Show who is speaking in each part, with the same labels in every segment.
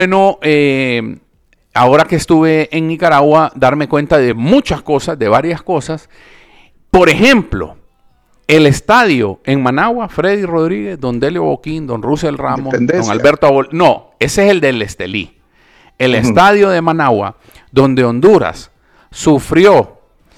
Speaker 1: Bueno, ahora que estuve en Nicaragua, darme cuenta de muchas cosas, de varias cosas. Por ejemplo, el estadio en Managua, Freddy Rodríguez, don Delio Boquín, don Russell Ramos, don Alberto Abol... No, ese es el del Estelí. El estadio de Managua, donde Honduras sufrió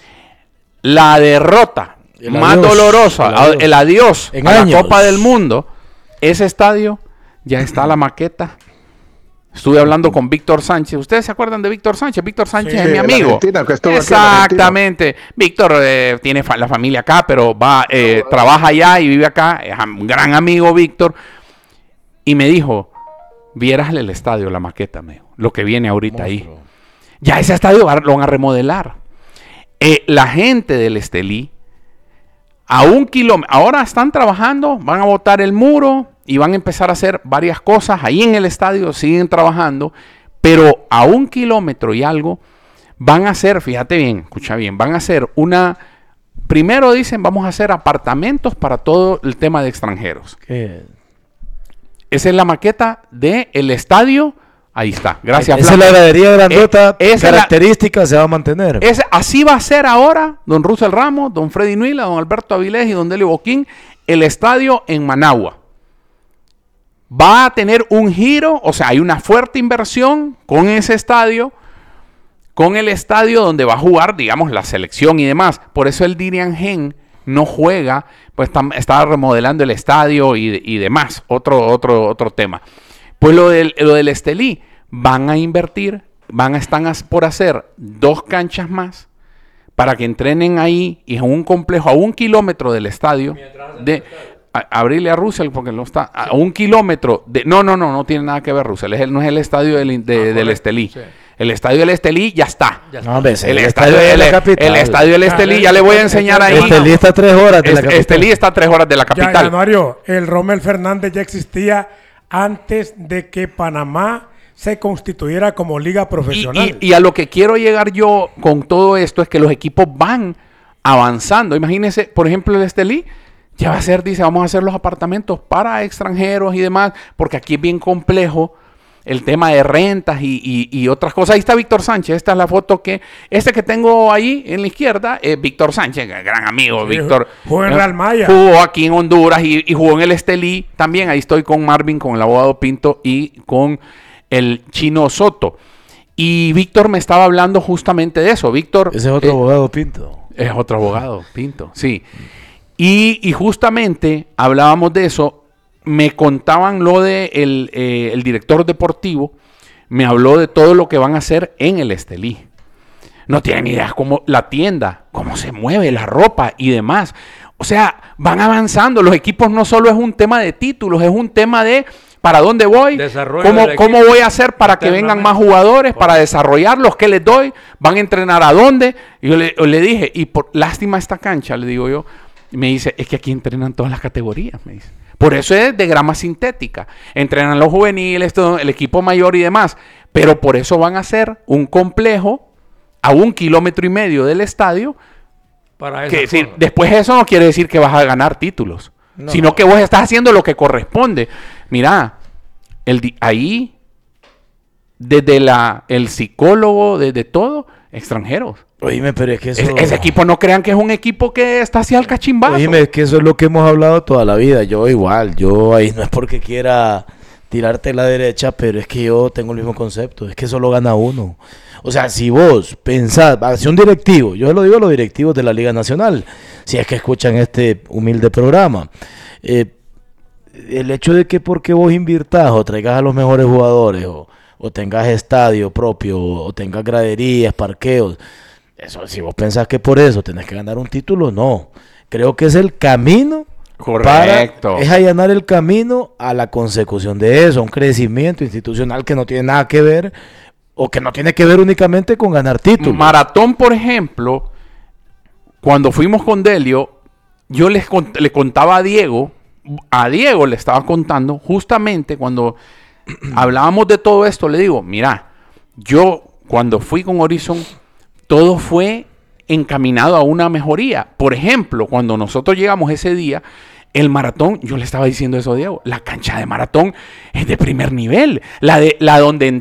Speaker 1: la derrota más dolorosa, el adiós a la Copa del Mundo. Ese estadio ya está la maqueta. Estuve hablando con Víctor Sánchez. ¿Ustedes se acuerdan de Víctor Sánchez? Víctor Sánchez es mi amigo. Exactamente. Víctor tiene la familia acá, pero trabaja allá y vive acá. Es un gran amigo Víctor. Y me dijo, vieras el estadio, la maqueta, me dijo, lo que viene ahorita ahí. Ya ese estadio lo van a remodelar. La gente del Estelí, a 1 kilómetro, ahora están trabajando, van a botar el muro y van a empezar a hacer varias cosas. Ahí en el estadio siguen trabajando, pero a 1 kilómetro y algo van a hacer, fíjate bien, escucha bien, van a hacer primero dicen, vamos a hacer apartamentos para todo el tema de extranjeros. ¿Qué? Esa es la maqueta del estadio. Ahí está, gracias.
Speaker 2: Esa es la gradería grandota, característica, se va a mantener.
Speaker 1: Así va a ser ahora, don Russell Ramos, don Freddy Nuila, don Alberto Avilés y don Delio Boquín, el estadio en Managua. Va a tener un giro, o sea, hay una fuerte inversión con ese estadio, con el estadio donde va a jugar, digamos, la selección y demás. Por eso el Dirian Gen no juega, pues está remodelando el estadio y demás. Otro tema. Pues lo del Estelí, van a invertir, están por hacer 2 canchas más para que entrenen ahí y en un complejo a 1 kilómetro del estadio. Abrirle a Russell porque no está a 1 kilómetro de... No tiene nada que ver Russell, no es el estadio del Estelí. Sí. El estadio del Estelí ya está.
Speaker 2: No, el estadio del
Speaker 1: Estelí, ya le voy a enseñar ahí.
Speaker 2: Estelí está a 3 horas de la capital.
Speaker 1: Estelí está a 3 horas de la capital.
Speaker 3: Ya, Mario, el Rommel Fernández ya existía antes de que Panamá se constituyera como liga profesional.
Speaker 1: Y a lo que quiero llegar yo con todo esto es que los equipos van avanzando. Imagínense, por ejemplo, el Estelí ya va a ser, dice, vamos a hacer los apartamentos para extranjeros y demás, porque aquí es bien complejo el tema de rentas y otras cosas. Ahí está Víctor Sánchez, esta es la foto que tengo ahí en la izquierda, Víctor Sánchez, gran amigo, sí, Víctor.
Speaker 3: Jugó en Real Maya.
Speaker 1: Jugó aquí en Honduras y jugó en el Estelí también. Ahí estoy con Marvin, con el abogado Pinto y con el Chino Soto. Y Víctor me estaba hablando justamente de eso. Víctor...
Speaker 2: Ese es otro abogado Pinto.
Speaker 1: Es otro abogado Pinto, sí. Y justamente hablábamos de eso. Me contaban lo de el director deportivo, me habló de todo lo que van a hacer en el Estelí. No tienen idea cómo la tienda, cómo se mueve la ropa y demás. O sea, van avanzando. Los equipos no solo es un tema de títulos, es un tema de para dónde voy, cómo voy a hacer para que vengan más jugadores, para desarrollarlos, qué les doy, van a entrenar a dónde. Y yo le dije, y por lástima esta cancha, le digo yo, y me dice, es que aquí entrenan todas las categorías, me dice. Por eso es de grama sintética. Entrenan los juveniles, el equipo mayor y demás. Pero por eso van a hacer un complejo a 1,5 kilómetros del estadio. Después eso no quiere decir que vas a ganar títulos. No. Sino que vos estás haciendo lo que corresponde. Mira, ahí, desde el psicólogo, desde todo, extranjeros.
Speaker 2: Oíme, pero es que eso...
Speaker 1: Ese equipo no crean que es un equipo que está hacia el cachimbazo.
Speaker 2: Oíme, es que eso es lo que hemos hablado toda la vida. Yo ahí no es porque quiera tirarte a la derecha, pero es que yo tengo el mismo concepto. Es que solo gana uno. O sea, si vos pensás, hacia un directivo, yo lo digo a los directivos de la Liga Nacional, si es que escuchan este humilde programa, el hecho de que porque vos invirtás o traigas a los mejores jugadores o tengas estadio propio o tengas graderías, parqueos, eso, si vos pensás que por eso tenés que ganar un título, no. Creo que es el camino.
Speaker 1: Correcto.
Speaker 2: Es allanar el camino a la consecución de eso, un crecimiento institucional que no tiene nada que ver o que no tiene que ver únicamente con ganar títulos.
Speaker 1: Maratón, por ejemplo, cuando fuimos con Delio, yo le contaba a Diego le estaba contando justamente cuando hablábamos de todo esto, le digo, mira, yo cuando fui con Horizon, todo fue encaminado a una mejoría. Por ejemplo, cuando nosotros llegamos ese día, el maratón, yo le estaba diciendo eso a Diego, la cancha de maratón es de primer nivel. La donde